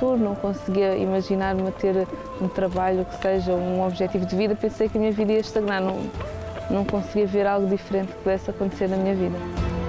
futuro, não conseguia imaginar-me a ter um trabalho que seja um objetivo de vida. Pensei que a minha vida ia estagnar, não conseguia ver algo diferente que pudesse acontecer na minha vida.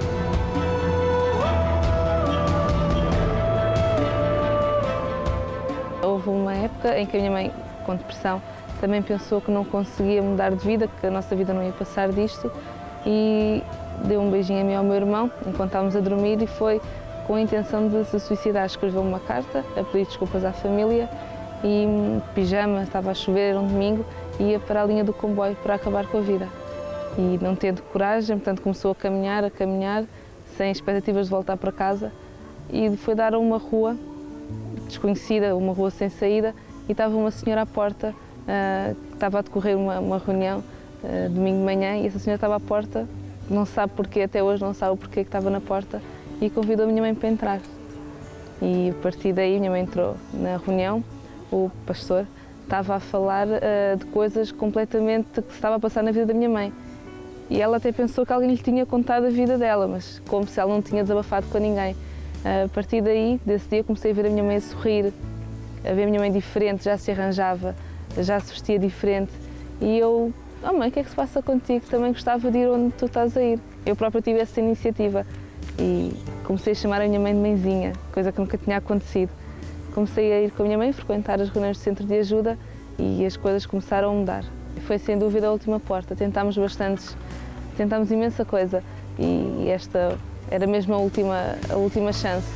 Houve uma época em que a minha mãe, com depressão, também pensou que não conseguia mudar de vida, que a nossa vida não ia passar disto, e deu um beijinho a mim e ao meu irmão enquanto estávamos a dormir e foi com a intenção de se suicidar. Escreveu uma carta a pedir desculpas à família e, de pijama, estava a chover, era um domingo, e ia para a linha do comboio para acabar com a vida. E não tendo coragem, portanto começou a caminhar, sem expectativas de voltar para casa, e foi dar a uma rua desconhecida, uma rua sem saída, e estava uma senhora à porta, que estava a decorrer uma reunião domingo de manhã, e essa senhora estava à porta, não sabe porquê, até hoje não sabe o porquê que estava na porta, e convidou a minha mãe para entrar. E a partir daí, minha mãe entrou na reunião, o pastor estava a falar de coisas completamente que se estava a passar na vida da minha mãe. E ela até pensou que alguém lhe tinha contado a vida dela, mas como se ela não tinha desabafado com ninguém. A partir daí, desse dia, comecei a ver a minha mãe a sorrir, a ver a minha mãe diferente, já se arranjava, já se vestia diferente. E eu, oh mãe, o que é que se passa contigo? Também gostava de ir onde tu estás a ir. Eu própria tive essa iniciativa e comecei a chamar a minha mãe de mãezinha, coisa que nunca tinha acontecido. Comecei a ir com a minha mãe, frequentar as reuniões do centro de ajuda e as coisas começaram a mudar. Foi sem dúvida a última porta, tentámos imensa coisa e esta era mesmo a última chance.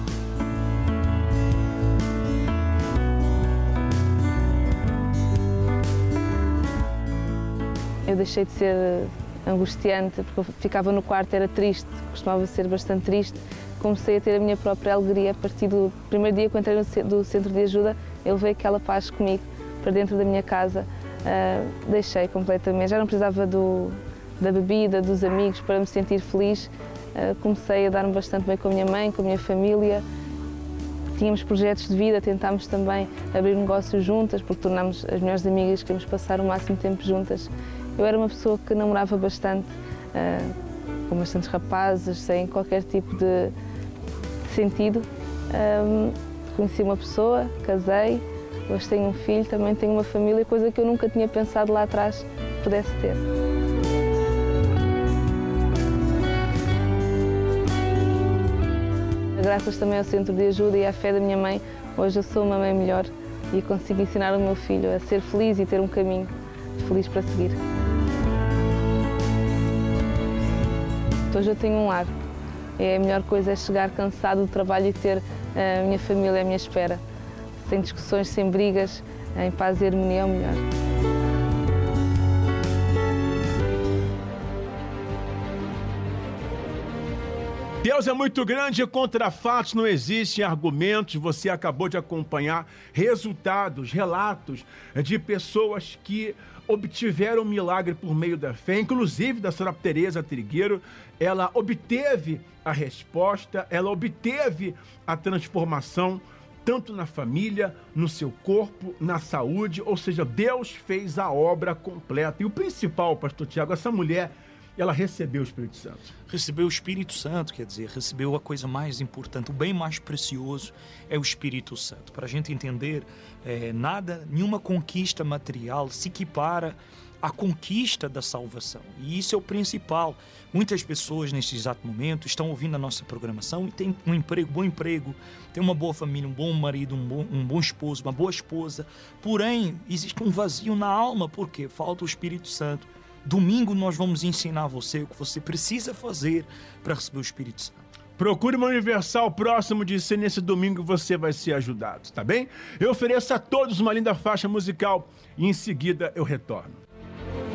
Eu deixei de ser angustiante, porque eu ficava no quarto, era triste, costumava ser bastante triste. Comecei a ter a minha própria alegria a partir do primeiro dia que eu entrei no centro de ajuda. Eu levei aquela paz comigo para dentro da minha casa, deixei completamente, já não precisava da bebida, dos amigos para me sentir feliz. Comecei a dar-me bastante bem com a minha mãe, com a minha família. Tínhamos projetos de vida, tentámos também abrir negócios juntas, porque tornámos as melhores amigas, queríamos passar o máximo tempo juntas. Eu era uma pessoa que namorava bastante, com bastantes rapazes, sem qualquer tipo de sentido. Conheci uma pessoa, casei, hoje tenho um filho, também tenho uma família, coisa que eu nunca tinha pensado lá atrás que pudesse ter. Graças também ao centro de ajuda e à fé da minha mãe, hoje eu sou uma mãe melhor e consigo ensinar o meu filho a ser feliz e ter um caminho feliz para seguir. Hoje eu tenho um lar. A melhor coisa é chegar cansado do trabalho e ter a minha família à minha espera. Sem discussões, sem brigas, em paz e harmonia é o melhor. Deus é muito grande e contra fatos não existem argumentos. Você acabou de acompanhar resultados, relatos de pessoas que obtiveram um milagre por meio da fé, inclusive da senhora Tereza Trigueiro. Ela obteve a resposta, ela obteve a transformação, tanto na família, no seu corpo, na saúde, ou seja, Deus fez a obra completa. E o principal, pastor Tiago, essa mulher, ela recebeu o Espírito Santo. Recebeu o Espírito Santo, quer dizer, recebeu a coisa mais importante, o bem mais precioso é o Espírito Santo. Para a gente entender, nenhuma conquista material se equipara à conquista da salvação. E isso é o principal. Muitas pessoas neste exato momento estão ouvindo a nossa programação e têm um emprego, bom emprego, têm uma boa família, um bom marido, um bom esposo, uma boa esposa. Porém, existe um vazio na alma, porque falta o Espírito Santo. Domingo nós vamos ensinar você o que você precisa fazer para receber o Espírito Santo. Procure uma Universal próximo de ser nesse domingo, você vai ser ajudado, tá bem? Eu ofereço a todos uma linda faixa musical e em seguida eu retorno.